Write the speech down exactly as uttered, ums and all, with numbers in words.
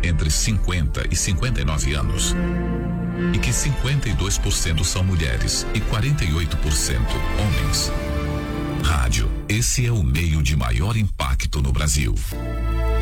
entre cinquenta e cinquenta e nove anos. E que cinquenta e dois por cento são mulheres e quarenta e oito por cento homens. Rádio, esse é o meio de maior impacto no Brasil.